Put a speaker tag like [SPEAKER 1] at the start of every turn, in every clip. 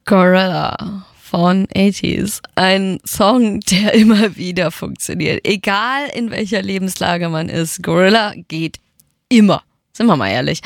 [SPEAKER 1] Gorilla von 80s. Ein Song, der immer wieder funktioniert. Egal in welcher Lebenslage man ist. Gorilla geht immer. Sind wir mal ehrlich.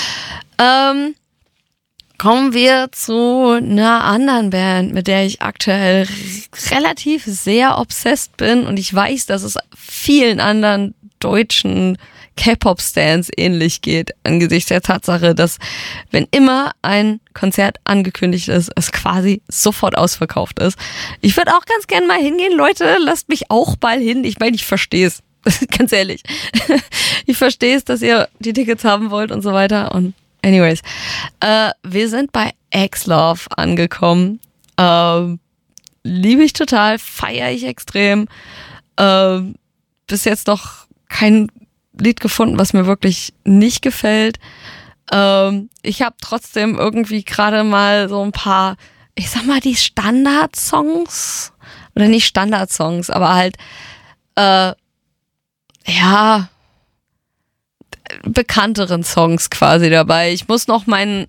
[SPEAKER 1] Kommen wir zu einer anderen Band, mit der ich aktuell relativ sehr obsessed bin. Und ich weiß, dass es vielen anderen deutschen K-Pop-Stans ähnlich geht, angesichts der Tatsache, dass wenn immer ein Konzert angekündigt ist, es quasi sofort ausverkauft ist. Ich würde auch ganz gerne mal hingehen, Leute, lasst mich auch bald hin. Ich meine, ich verstehe es, ganz ehrlich. Ich verstehe es, dass ihr die Tickets haben wollt und so weiter. Und anyways, wir sind bei X-Love angekommen. Liebe ich total, feiere ich extrem. Bis jetzt noch kein Lied gefunden, was mir wirklich nicht gefällt. Ich habe trotzdem irgendwie gerade mal so ein paar, ich sag mal, die Standardsongs, oder nicht Standardsongs, aber halt, bekannteren Songs quasi dabei. Ich muss noch mein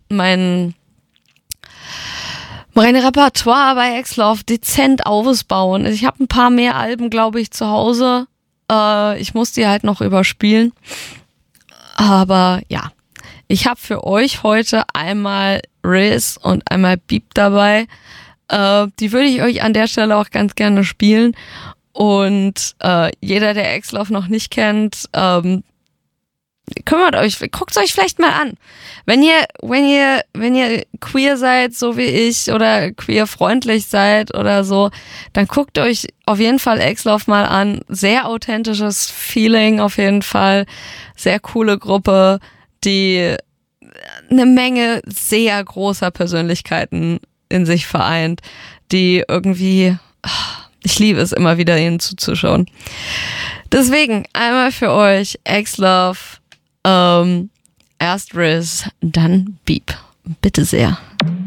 [SPEAKER 1] Repertoire bei X-Love dezent ausbauen. Ich habe ein paar mehr Alben, glaube ich, zu Hause. Ich muss die halt noch überspielen. Aber ja, ich habe für euch heute einmal Riz und einmal Beep dabei. Die würde ich euch an der Stelle auch ganz gerne spielen. Und jeder, der X-Love noch nicht kennt, kümmert euch, guckt es euch vielleicht mal an. Wenn ihr queer seid, so wie ich, oder queer-freundlich seid oder so, dann guckt euch auf jeden Fall X-Love mal an. Sehr authentisches Feeling auf jeden Fall. Sehr coole Gruppe, die eine Menge sehr großer Persönlichkeiten in sich vereint, die irgendwie, ich liebe es immer wieder, ihnen zuzuschauen. Deswegen einmal für euch X-Love, erst Riz, dann Beep. Bitte sehr.